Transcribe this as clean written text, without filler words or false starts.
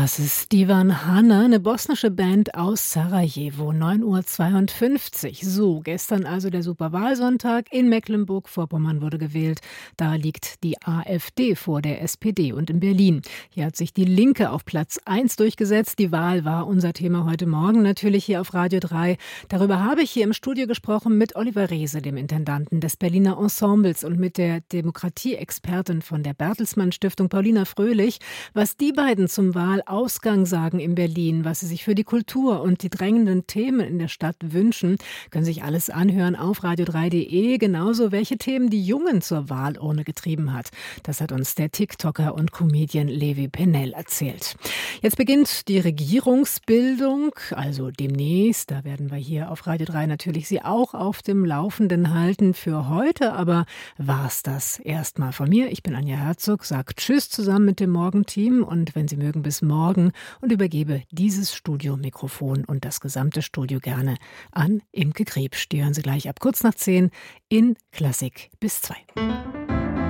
Das ist Divan Hana, eine bosnische Band aus Sarajevo, 9:52 Uhr. So, gestern also der Superwahlsonntag. In Mecklenburg-Vorpommern wurde gewählt. Da liegt die AfD vor der SPD. Und in Berlin, hier hat sich die Linke auf Platz 1 durchgesetzt. Die Wahl war unser Thema heute Morgen, natürlich hier auf Radio 3. Darüber habe ich hier im Studio gesprochen mit Oliver Reese, dem Intendanten des Berliner Ensembles, und mit der Demokratieexpertin von der Bertelsmann Stiftung, Paulina Fröhlich. Was die beiden zum Wahlausgang sagen in Berlin, was sie sich für die Kultur und die drängenden Themen in der Stadt wünschen, können sich alles anhören auf radio3.de. Genauso, welche Themen die Jungen zur Wahlurne getrieben hat. Das hat uns der TikToker und Comedian Levi Pennell erzählt. Jetzt beginnt die Regierungsbildung, also demnächst. Da werden wir hier auf Radio 3 natürlich Sie auch auf dem Laufenden halten. Für heute aber war's das erstmal von mir. Ich bin Anja Herzog, sage Tschüss zusammen mit dem Morgenteam und wenn Sie mögen, bis morgen, und übergebe dieses Studiomikrofon und das gesamte Studio gerne an Imke Griebsch. Die hören Sie gleich ab kurz nach 10 in Klassik bis 2.